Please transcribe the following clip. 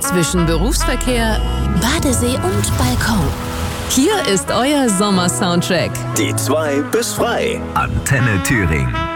zwischen Berufsverkehr, Badesee und Balkon. Hier ist euer Sommersoundtrack. Die 2 bis frei. Antenne Thüringen.